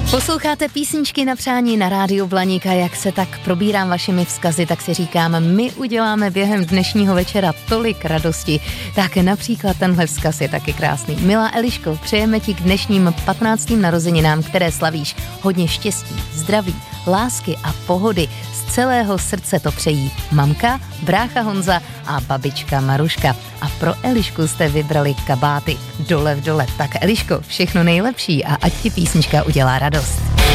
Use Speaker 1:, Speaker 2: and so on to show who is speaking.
Speaker 1: Posloucháte písničky na přání na rádiu Blaník a jak se tak probírám vašimi vzkazy, tak si říkám, my uděláme během dnešního večera tolik radosti. Tak například tenhle vzkaz je taky krásný. Milá Eliško, přejeme ti k dnešním 15. narozeninám, které slavíš, hodně štěstí, zdraví, lásky a pohody. Z celého srdce to přejí mamka, brácha Honza a babička Maruška. A pro Elišku jste vybrali kabáty dole v dole. Tak Eliško, všechno nejlepší a ať ti písnička udělá radost.